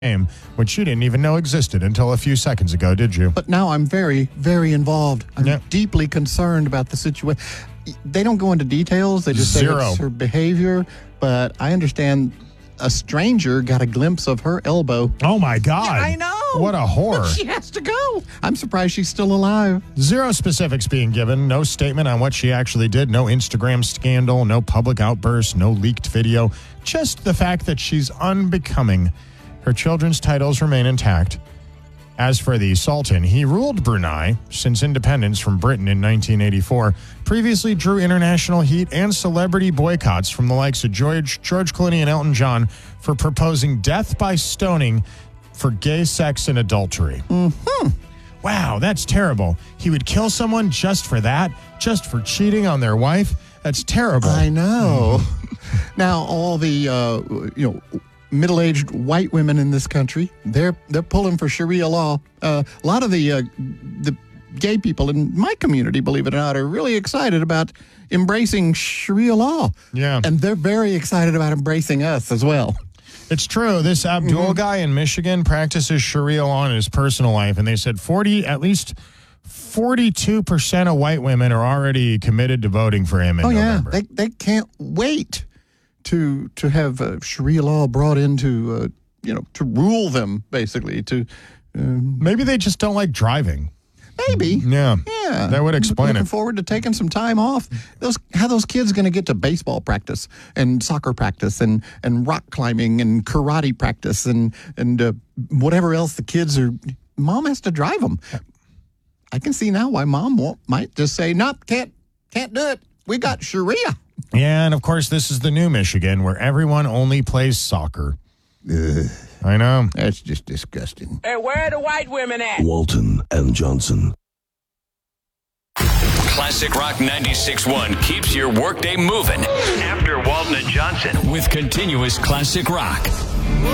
name, which you didn't even know existed until a few seconds ago, did you? But now I'm very, very involved. I'm Yeah. deeply concerned about the situation. They don't go into details. They just say it's her behavior. But I understand a stranger got a glimpse of her elbow. Oh, my God. Yeah, I know. What a horror. She has to go. I'm surprised she's still alive. Zero specifics being given, no statement on what she actually did, no Instagram scandal, no public outburst, no leaked video, just the fact that she's unbecoming. Her children's titles remain intact. As for the Sultan, he ruled Brunei since independence from Britain in 1984, previously drew international heat and celebrity boycotts from the likes of George Clooney and Elton John for proposing death by stoning for gay sex and adultery. Mm-hmm. Wow, that's terrible. He would kill someone just for that, just for cheating on their wife? That's terrible. I know. Now, all the, middle-aged white women in this country, they're pulling for Sharia law. A lot of the gay people in my community, believe it or not, are really excited about embracing Sharia law. Yeah. And they're very excited about embracing us as well. It's true. This Abdul guy in Michigan practices Sharia law in his personal life, and they said at least 42% of white women are already committed to voting for him in November. Yeah. They can't wait to have Sharia law brought into, to rule them, basically. Maybe they just don't like driving. Maybe. Yeah. Yeah. That would explain Looking it. forward to taking some time off. How those kids going to get to baseball practice and soccer practice and rock climbing and karate practice and whatever else the kids are. Mom has to drive them. I can see now why mom might just say, nope, can't do it. We got Sharia. Yeah, and of course, this is the new Michigan where everyone only plays soccer. I know. That's just disgusting. Hey, where are the white women at? Walton and Johnson. Classic Rock 96.1 keeps your workday moving. After Walton and Johnson with continuous classic rock.